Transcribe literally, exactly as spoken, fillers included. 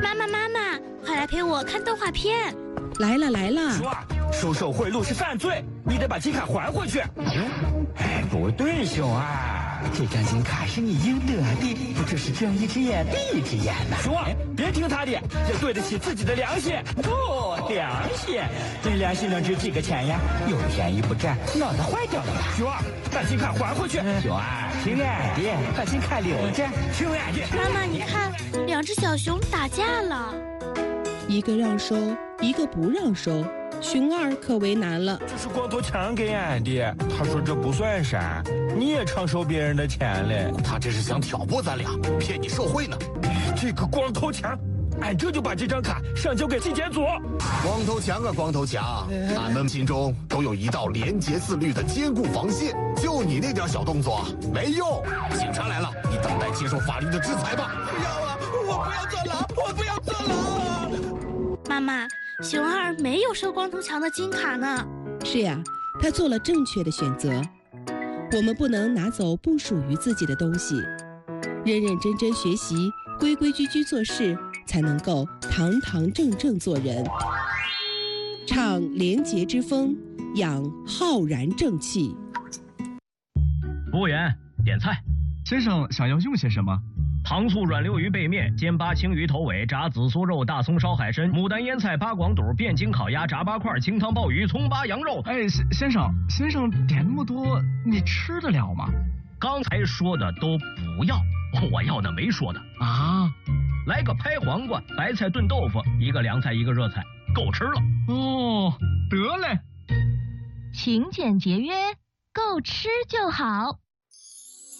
妈妈妈妈，快来陪我看动画片。 来了来了。 说啊，收受贿赂是犯罪，你得把金卡还回去。哎，不对，熊二，这张金卡是你应得的，不就是睁一只眼闭一只眼呐？熊二，别听他的，要对得起自己的良心。哦，良心，这良心能值几个钱呀？有便宜不占，脑袋坏掉了吧？熊二，把金卡还回去。熊二，听俺的，把金卡留着。听俺的。 妈妈，你看，两只小熊打架了。 一个让收，一个不让收，熊二可为难了。 这是光头强给俺的，他说这不算啥，你也常收别人的钱嘞。 他这是想挑拨咱俩，骗你受贿呢。 这个光头强，俺这就把这张卡上交给纪检组。 光头强啊，光头强，俺们心中都有一道廉洁自律的坚固防线，就你那点小动作没用。警察来了，你等待接受法律的制裁吧。 不要啊，我不要坐牢，我不要坐牢。 妈妈，熊二没有收光头强的金卡呢。 是呀，他做了正确的选择。我们不能拿走不属于自己的东西，认认真真学习，规规矩矩做事，才能够堂堂正正做人。唱廉洁之风，养浩然正气。 服务员，点菜。 先生想要用些什么？ 糖醋软溜鱼背面、煎巴青鱼头尾、炸紫苏肉、大葱烧海参、牡丹腌菜、八广肚、汴京烤鸭、炸八块、清汤鲍鱼、葱巴羊肉。 哎，先先生，先生点那么多，你吃得了吗？ 刚才说的都不要，我要的没说的啊。 来个拍黄瓜，白菜炖豆腐，一个凉菜，一个热菜，够吃了。 哦，得嘞。 勤俭节约，够吃就好。